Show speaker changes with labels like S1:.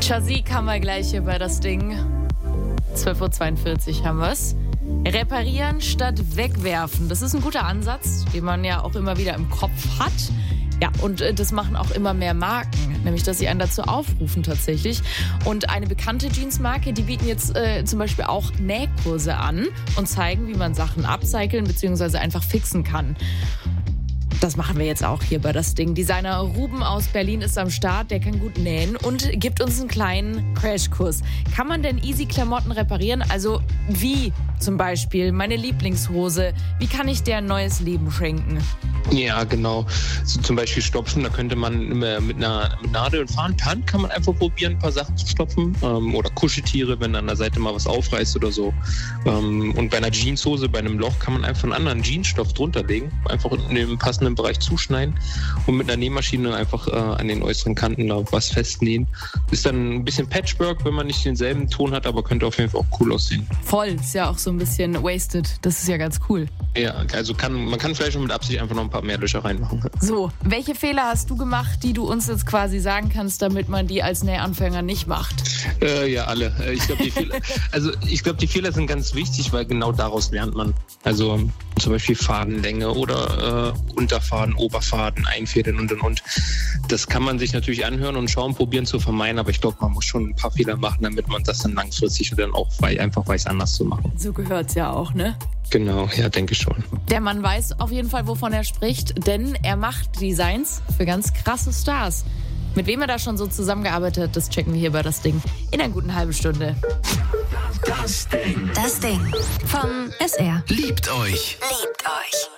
S1: Chasik haben wir gleich hier bei das Ding. 12.42 Uhr haben wir es. Reparieren statt wegwerfen. Das ist ein guter Ansatz, den man ja auch immer wieder im Kopf hat. Ja, und das machen auch immer mehr Marken, nämlich dass sie einen dazu aufrufen tatsächlich. Und eine bekannte Jeansmarke, die bieten jetzt zum Beispiel auch Nähkurse an und zeigen, wie man Sachen upcyclen bzw. einfach fixen kann. Das machen wir jetzt auch hier bei das Ding. Designer Ruben aus Berlin ist am Start, der kann gut nähen und gibt uns einen kleinen Crashkurs. Kann man denn easy Klamotten reparieren? Also wie zum Beispiel meine Lieblingshose? Wie kann ich der ein neues Leben schenken?
S2: Ja, genau. So zum Beispiel stopfen, da könnte man mit einer Nadel und Faden per Hand kann man einfach probieren, ein paar Sachen zu stopfen. Oder Kuscheltiere, wenn an der Seite mal was aufreißt oder so. Und bei einer Jeanshose, bei einem Loch, kann man einfach einen anderen Jeansstoff drunter legen, einfach in dem passenden Bereich zuschneiden und mit einer Nähmaschine einfach an den äußeren Kanten da was festnähen. Ist dann ein bisschen Patchwork, wenn man nicht denselben Ton hat, aber könnte auf jeden Fall auch cool aussehen.
S1: Voll, ist ja auch so ein bisschen wasted. Das ist ja ganz cool.
S2: Ja, also man kann vielleicht schon mit Absicht einfach noch ein paar mehr Löcher reinmachen.
S1: So, welche Fehler hast du gemacht, die du uns jetzt quasi sagen kannst, damit man die als Nähanfänger nicht macht?
S2: Ja, alle. Ich glaube, die Fehler sind ganz wichtig, weil genau daraus lernt man. Also zum Beispiel Fadenlänge oder Unterfaden, Oberfaden, Einfädeln und. Das kann man sich natürlich anhören und schauen, probieren zu vermeiden, aber ich glaube, man muss schon ein paar Fehler machen, damit man das dann langfristig dann auch einfach weiß, anders zu machen.
S1: So gehört's ja auch, ne?
S2: Genau, ja, denke ich schon.
S1: Der Mann weiß auf jeden Fall, wovon er spricht, denn er macht Designs für ganz krasse Stars. Mit wem er da schon so zusammengearbeitet hat, das checken wir hier bei das Ding in einer guten halben Stunde.
S3: Das Ding. Das Ding. Vom SR.
S4: Liebt euch.
S3: Liebt euch.